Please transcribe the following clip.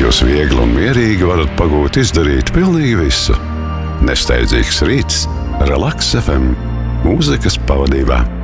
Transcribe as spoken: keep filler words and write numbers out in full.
Jūs viegli un mierīgi varat pagūt izdarīt pilnīgi visu. Nesteidzīgs rīts, Relaks F M, mūzikas pavadībā.